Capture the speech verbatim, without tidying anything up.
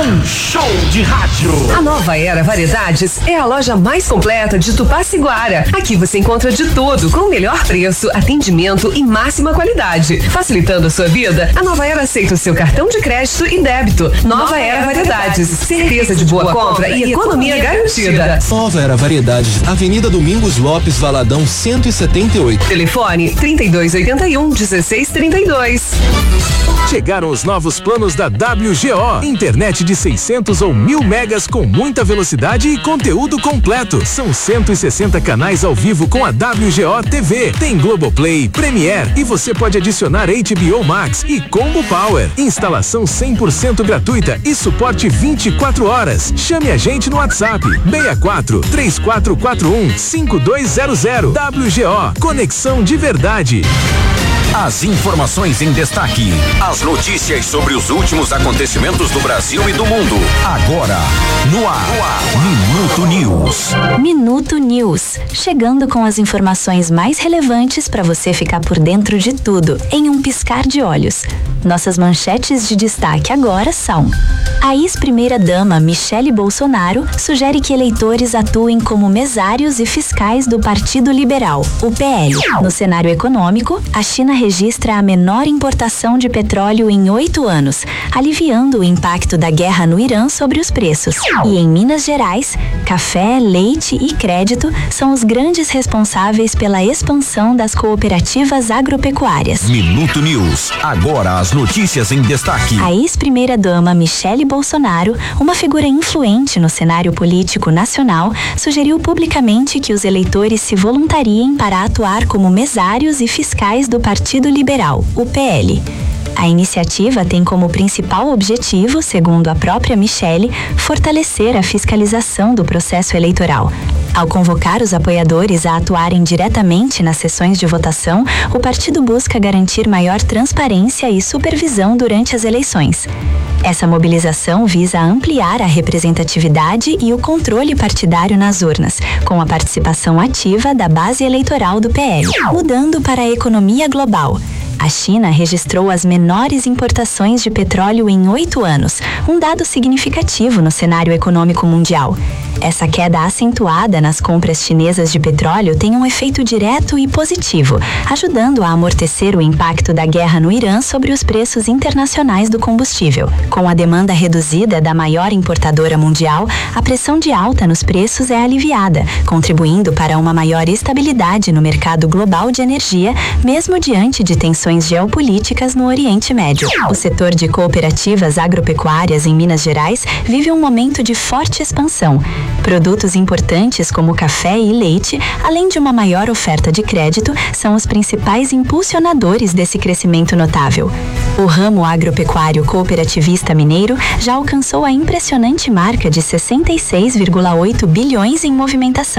Um show de rádio. A Nova Era Variedades é a loja mais completa de Tupaciguara. Aqui você encontra de tudo com o melhor preço, atendimento e máxima qualidade. Facilitando a sua vida, a Nova Era aceita o seu cartão de crédito e débito. Nova, Nova Era, Era Variedades, certeza de boa compra e economia garantida. Nova Era Variedades, Avenida Domingos Lopes, Valadão cento e setenta e oito. Telefone trinta e dois oitenta e um, dezesseis trinta e dois. Chegaram os novos planos da W G O. Internet de seiscentos ou mil megas com muita velocidade e conteúdo completo. São cento e sessenta canais ao vivo com a W G O T V. Tem Globoplay, Premiere e você pode adicionar H B O Max e Combo Power. Instalação cem por cento gratuita e suporte vinte e quatro horas. Chame a gente no WhatsApp seis quatro, três quatro quatro um, cinco dois zero zero. W G O, conexão de verdade. As informações em destaque. As notícias sobre os últimos acontecimentos do Brasil e do mundo. Agora, no ar, no ar. Minuto News. Minuto News. Chegando com as informações mais relevantes para você ficar por dentro de tudo, em um piscar de olhos. Nossas manchetes de destaque agora são: a ex-primeira-dama Michele Bolsonaro sugere que eleitores atuem como mesários e fiscais do Partido Liberal, o P L. No cenário econômico, a China registra a menor importação de petróleo em oito anos, aliviando o impacto da guerra no Irã sobre os preços. E em Minas Gerais, café, leite e crédito são os grandes responsáveis pela expansão das cooperativas agropecuárias. Minuto News. Agora as notícias em destaque. A ex-primeira-dama Michele Bolsonaro, uma figura influente no cenário político nacional, sugeriu publicamente que os eleitores se voluntariem para atuar como mesários e fiscais do Partido Liberal, o P L. A iniciativa tem como principal objetivo, segundo a própria Michele, fortalecer a fiscalização do processo eleitoral. Ao convocar os apoiadores a atuarem diretamente nas sessões de votação, o partido busca garantir maior transparência e supervisão durante as eleições. Essa mobilização visa ampliar a representatividade e o controle partidário nas urnas, com a participação ativa da base eleitoral do P L. Mudando para a economia global. A China registrou as menores importações de petróleo em oito anos, um dado significativo no cenário econômico mundial. Essa queda acentuada nas compras chinesas de petróleo tem um efeito direto e positivo, ajudando a amortecer o impacto da guerra no Irã sobre os preços internacionais do combustível. Com a demanda reduzida da maior importadora mundial, a pressão de alta nos preços é aliviada, contribuindo para uma maior estabilidade no mercado global de energia, mesmo diante de tensões geopolíticas no Oriente Médio. O setor de cooperativas agropecuárias em Minas Gerais vive um momento de forte expansão. Produtos importantes como café e leite, além de uma maior oferta de crédito, são os principais impulsionadores desse crescimento notável. O ramo agropecuário cooperativista mineiro já alcançou a impressionante marca de sessenta e seis vírgula oito bilhões em movimentação.